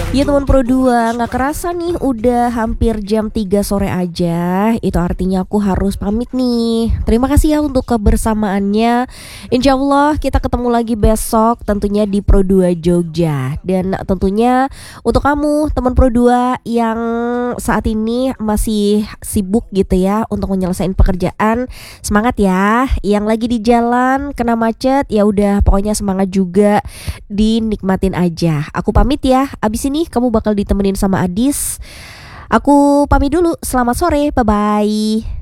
Ya teman Pro 2, nggak kerasa nih udah hampir jam 3 sore aja. Itu artinya aku harus pamit nih. Terima kasih ya untuk kebersamaannya. Insya Allah kita ketemu lagi besok tentunya di Pro 2 Jogja. Dan tentunya untuk kamu teman Pro 2 yang saat ini masih sibuk gitu ya untuk menyelesaikan pekerjaan, semangat ya. Yang lagi di jalan kena macet ya udah pokoknya semangat juga, dinikmatin aja. Aku pamit ya. Abis ini kamu bakal ditemenin sama Adis. Aku pamit dulu. Selamat sore. Bye bye.